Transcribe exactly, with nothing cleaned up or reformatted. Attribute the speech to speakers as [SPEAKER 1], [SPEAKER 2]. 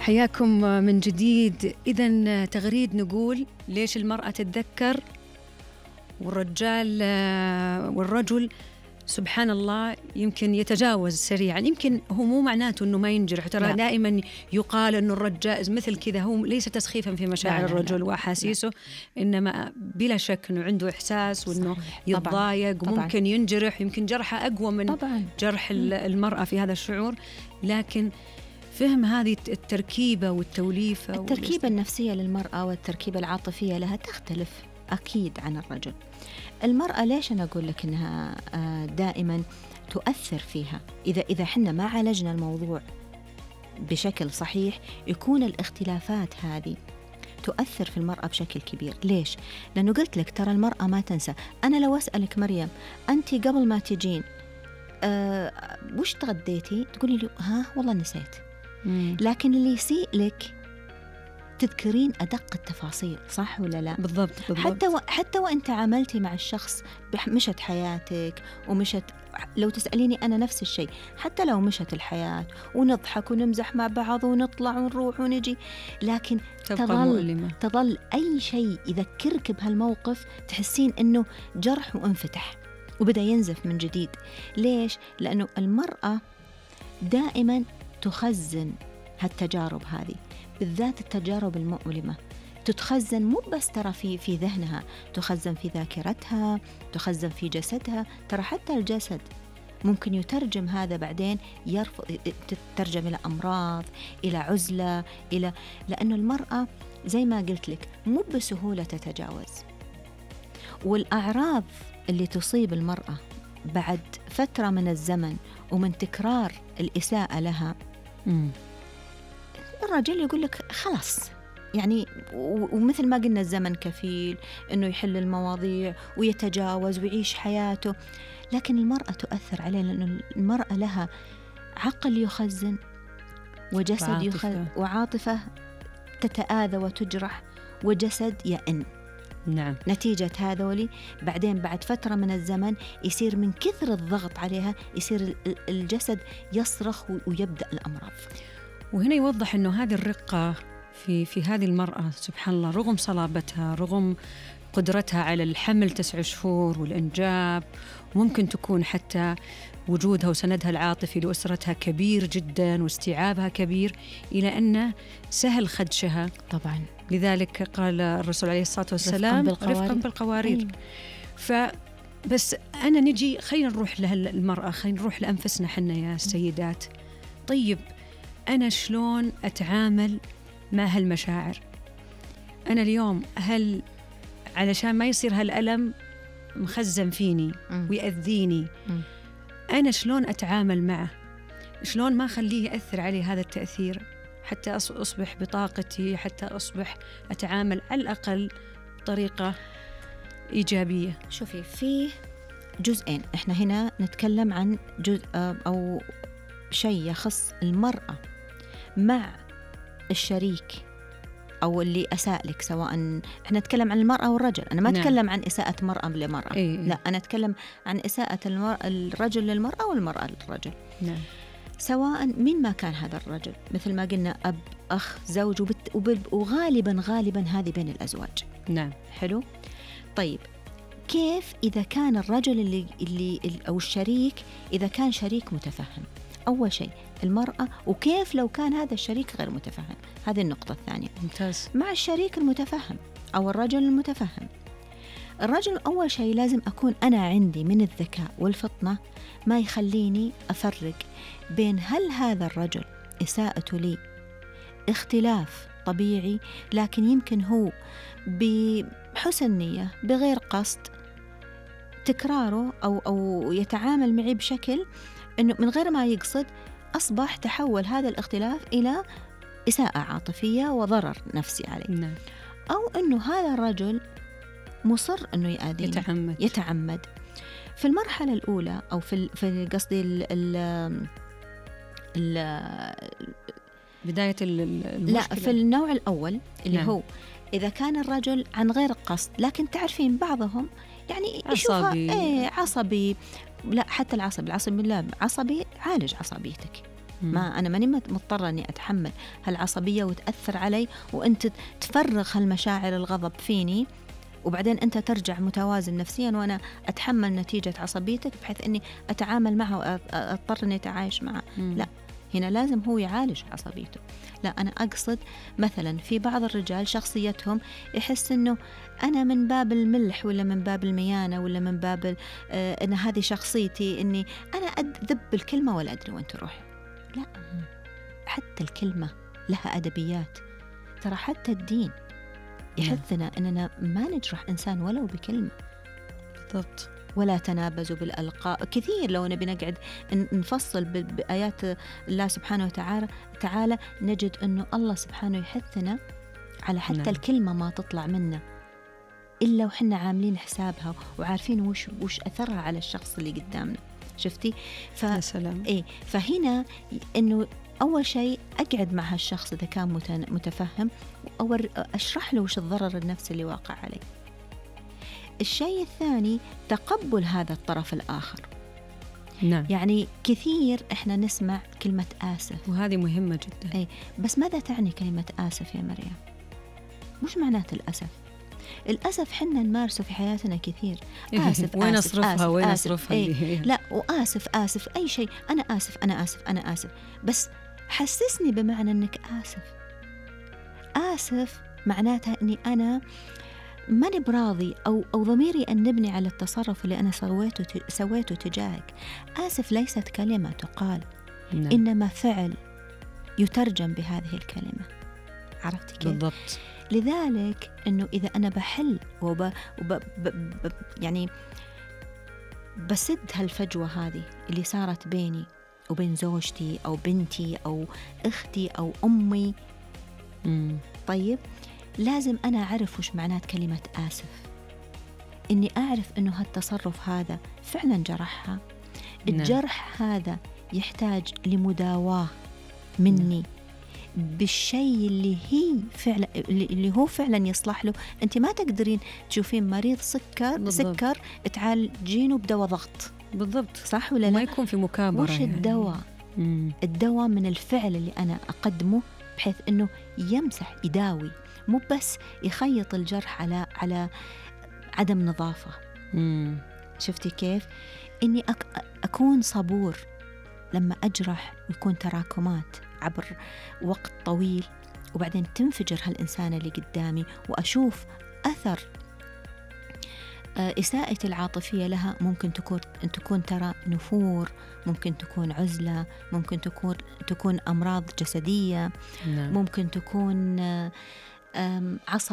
[SPEAKER 1] حياكم من جديد. إذن تغريد نقول ليش المرأة تتذكر والرجال والرجل سبحان الله يمكن يتجاوز سريعا. يمكن هو مو معناته أنه ما ينجرح، ترى دائما يقال أنه الرجال مثل كذا، هو ليس تسخيفا في مشاعر الرجل وأحاسيسه، إنما بلا شك أنه عنده إحساس وأنه يتضايق وممكن ينجرح، يمكن جرحه أقوى من طبعاً. جرح المرأة في هذا الشعور. لكن فهم هذه التركيبة والتوليفة
[SPEAKER 2] التركيبة النفسية للمرأة والتركيبة العاطفية لها تختلف أكيد عن الرجل. المرأة ليش أنا أقول لك إنها دائما تؤثر فيها؟ إذا إذا حنا ما عالجنا الموضوع بشكل صحيح يكون الاختلافات هذه تؤثر في المرأة بشكل كبير. ليش؟ لأنه قلت لك ترى المرأة ما تنسى. أنا لو أسألك مريم أنت قبل ما تجين أه وش تغديتي؟ تقولي لي ها والله نسيت. مم. لكن اللي يسيء لك تذكرين أدق التفاصيل، صح ولا لا؟
[SPEAKER 1] بالضبط, بالضبط.
[SPEAKER 2] حتى و... حتى وأنت عاملتي مع الشخص مشت حياتك ومشت، لو تسأليني أنا نفس الشيء، حتى لو مشت الحياة ونضحك ونمزح مع بعض ونطلع ونروح ونجي، لكن تظل تظل أي شيء يذكرك بهالموقف تحسين إنه جرح وانفتح وبدأ ينزف من جديد. ليش؟ لأنه المرأة دائما تخزن هالتجارب هذه، بالذات التجارب المؤلمة تتخزن مو بس ترى في في ذهنها، تخزن في ذاكرتها، تخزن في جسدها. ترى حتى الجسد ممكن يترجم هذا بعدين، يرفض تترجم إلى أمراض، إلى عزلة، إلى لأنه المرأة زي ما قلت لك مو بسهولة تتجاوز. والأعراض اللي تصيب المرأة بعد فترة من الزمن ومن تكرار الإساءة لها، م. الرجل يقول لك خلاص يعني، ومثل ما قلنا الزمن كفيل إنه يحل المواضيع ويتجاوز ويعيش حياته. لكن المرأة تؤثر عليه، لأنه المرأة لها عقل يخزن وجسد يخزن وعاطفة تتآذى وتجرح وجسد يئن.
[SPEAKER 1] نعم.
[SPEAKER 2] نتيجة هذولي بعدين بعد فترة من الزمن يصير من كثر الضغط عليها يصير الجسد يصرخ ويبدأ الأمراض.
[SPEAKER 1] وهنا يوضح أنه هذه الرقة في في هذه المرأة سبحان الله، رغم صلابتها، رغم قدرتها على الحمل تسع شهور والإنجاب، ممكن تكون حتى وجودها وسندها العاطفي لأسرتها كبير جدا واستيعابها كبير، إلى أن سهل خدشها.
[SPEAKER 2] طبعا
[SPEAKER 1] لذلك قال الرسول عليه الصلاة والسلام رفقا بالقوارير. فبس أنا نجي خلينا نروح لها المرأة، خلينا نروح لأنفسنا حنا يا سيدات. طيب أنا شلون أتعامل مع هالمشاعر؟ أنا اليوم هل علشان ما يصير هالألم مخزن فيني ويأذيني، أنا شلون أتعامل معه؟ شلون ما أخليه يأثر علي هذا التأثير حتى أصبح بطاقتي، حتى أصبح أتعامل على الأقل بطريقة إيجابية؟
[SPEAKER 2] شوفي، في جزئين إحنا هنا نتكلم عن جزء أو شيء يخص المرأة مع الشريك أو اللي أساء لك، سواء إحنا نتكلم عن المرأة والرجل. أنا ما نعم. أتكلم عن إساءة مرأة لمرأة،
[SPEAKER 1] إيه.
[SPEAKER 2] لا، أنا أتكلم عن إساءة المرأة الرجل للمرأة والمرأة للرجل.
[SPEAKER 1] نعم.
[SPEAKER 2] سواء مين ما كان هذا الرجل، مثل ما قلنا أب، أخ، زوج، وبت... وغالبا غالبا هذه بين الأزواج.
[SPEAKER 1] نعم.
[SPEAKER 2] حلو. طيب كيف إذا كان الرجل اللي, اللي أو الشريك إذا كان شريك متفهم؟ أول شيء المرأة، وكيف لو كان هذا الشريك غير متفهم؟ هذه النقطة الثانية.
[SPEAKER 1] ممتاز.
[SPEAKER 2] مع الشريك المتفهم أو الرجل المتفهم، الرجل أول شيء لازم أكون أنا عندي من الذكاء والفطنة ما يخليني أفرق بين هل هذا الرجل إساءته لي اختلاف طبيعي، لكن يمكن هو بحسن نية بغير قصد تكراره أو, أو يتعامل معي بشكل أنه من غير ما يقصد أصبح تحول هذا الاختلاف إلى إساءة عاطفية وضرر نفسي علي.
[SPEAKER 1] نعم.
[SPEAKER 2] أو أنه هذا الرجل مصر أنه يؤذيني،
[SPEAKER 1] يتعمد
[SPEAKER 2] يتعمد في المرحلة الأولى أو في في قصدي ال ال ال
[SPEAKER 1] بداية المشكلة.
[SPEAKER 2] لا، في النوع الأول اللي
[SPEAKER 1] نعم.
[SPEAKER 2] هو إذا كان الرجل عن غير قصد، لكن تعرفين بعضهم يعني
[SPEAKER 1] عصبي.
[SPEAKER 2] إيه عصبي، لا حتى العصبي العصبي لا عصبي، عالج عصبيتك ما أنا ماني مضطرة أني أتحمل هالعصبية وتأثر علي وأنت تفرغ هالمشاعر الغضب فيني، وبعدين أنت ترجع متوازن نفسيا وأنا أتحمل نتيجة عصبيتك بحيث أني أتعامل معه وأضطر أني أتعايش معه.
[SPEAKER 1] مم.
[SPEAKER 2] لا، هنا لازم هو يعالج عصبيته. لا، أنا أقصد مثلا في بعض الرجال شخصيتهم يحس أنه أنا من باب الملح ولا من باب الميانة ولا من باب آه أن هذه شخصيتي، أني أنا أذب الكلمة ولا أدري وين تروح. لا، حتى الكلمة لها أدبيات. ترى حتى الدين يحثنا أننا ما نجرح إنسان ولو بكلمة.
[SPEAKER 1] بالضبط.
[SPEAKER 2] ولا تنابزوا بالألقاب. كثير لو نبي نقعد نفصل بآيات الله سبحانه وتعالى تعالى نجد أنه الله سبحانه يحثنا على حتى نعم. الكلمة ما تطلع منا إلا وحنا عاملين حسابها وعارفين وش, وش أثرها على الشخص اللي قدامنا. شفتي؟ ف...
[SPEAKER 1] يا سلام.
[SPEAKER 2] إيه، فهنا أنه أول شيء أقعد مع هالشخص إذا كان متفهم وأور أشرح له وش الضرر النفسي اللي واقع عليه. الشيء الثاني تقبل هذا الطرف الآخر.
[SPEAKER 1] نعم.
[SPEAKER 2] يعني كثير إحنا نسمع كلمة آسف،
[SPEAKER 1] وهذه مهمة جدا.
[SPEAKER 2] أي، بس ماذا تعني كلمة آسف يا مريم؟ مش معنات الأسف. الأسف حنا نمارسه في حياتنا كثير. آسف
[SPEAKER 1] وين
[SPEAKER 2] آسف
[SPEAKER 1] أصرفها
[SPEAKER 2] آسف
[SPEAKER 1] وين
[SPEAKER 2] آسف
[SPEAKER 1] أصرفها
[SPEAKER 2] أي. لا، وآسف آسف أي شيء، أنا آسف أنا آسف أنا آسف، بس حسسني بمعنى أنك آسف. آسف معناتها أني أنا ماني براضي أو أو ضميري أنبني على التصرف اللي أنا سويته سويته تجاهك. آسف ليست كلمة تقال،
[SPEAKER 1] نعم.
[SPEAKER 2] إنما فعل يترجم بهذه الكلمة. عرفتي كيف؟
[SPEAKER 1] بالضبط.
[SPEAKER 2] لذلك إنه إذا أنا بحل وب, وب... ب... ب... يعني بسد هالفجوة هذه اللي صارت بيني وبين زوجتي أو بنتي أو أختي أو أمي،
[SPEAKER 1] مم.
[SPEAKER 2] طيب لازم أنا أعرف وش معنات كلمة آسف، إني أعرف إنه هالتصرف هذا فعلا جرحها. الجرح نعم. هذا يحتاج لمداواة مني نعم. بالشيء اللي هي فعلا اللي هو فعلا يصلح له. أنت ما تقدرين تشوفين مريض سكر بالضبط. سكر تعالجينه بدواء ضغط.
[SPEAKER 1] بالضبط،
[SPEAKER 2] صح ولا لا؟
[SPEAKER 1] ما يكون في مكابرة.
[SPEAKER 2] وش
[SPEAKER 1] يعني.
[SPEAKER 2] الدواء؟ مم. الدواء من الفعل اللي أنا أقدمه بحيث إنه يمسح يداوي، مو بس يخيط الجرح على على عدم نظافة.
[SPEAKER 1] مم.
[SPEAKER 2] شفتي كيف؟ إني أك أكون صبور لما أجرح ويكون تراكمات عبر وقت طويل، وبعدين تنفجر هالإنسان اللي قدامي وأشوف أثر إساءتي العاطفية لها. ممكن تكون تكون ترى نفور، ممكن تكون عزلة، ممكن تكون تكون أمراض جسدية،
[SPEAKER 1] نعم.
[SPEAKER 2] ممكن تكون عصب